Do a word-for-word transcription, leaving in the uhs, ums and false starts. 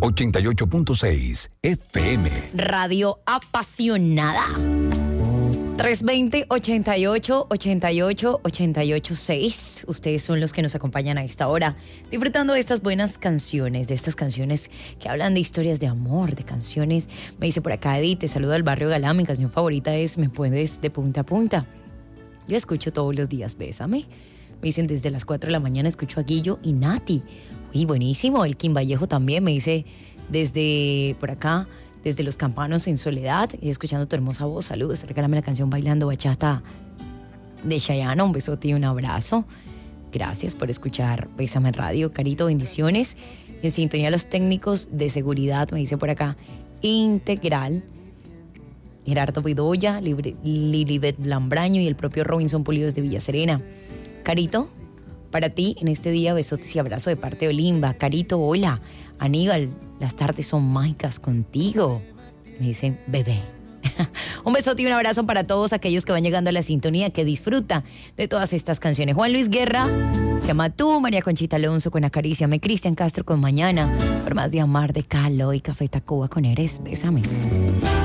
ochenta y ocho punto seis F M. Radio apasionada. tres veinte, ochenta y ocho, ochenta y ocho, ochenta y ocho seis. Ustedes son los que nos acompañan a esta hora, disfrutando de estas buenas canciones, de estas canciones que hablan de historias de amor, de canciones. Me dice por acá Edith, te saluda al barrio Galá, mi canción favorita es Me Puedes de Punta a Punta. Yo escucho todos los días Bésame. Me dicen desde las cuatro de la mañana escucho a Guillo y Nati. Uy, buenísimo. El Kim Vallejo también me dice desde por acá, desde Los Campanos en Soledad, y escuchando tu hermosa voz. Saludos, regálame la canción Bailando Bachata de Chayanne. Un besote y un abrazo. Gracias por escuchar Bésame Radio, Carito, bendiciones. En sintonía los técnicos de seguridad, me dice por acá, Integral, Gerardo Bedoya, Lilibet Lambraño y el propio Robinson Pulidos de Villa Serena. Carito, para ti en este día, besotes y abrazo de parte de Olimba. Carito, hola. Aníbal, las tardes son mágicas contigo. Me dicen, bebé. Un besote y un abrazo para todos aquellos que van llegando a la sintonía, que disfruta de todas estas canciones. Juan Luis Guerra, se llama Tú, María Conchita Alonso con Acaríciame, Cristian Castro con Mañana, por más de amar de Calo y Café Tacuba con Eres, Bésame.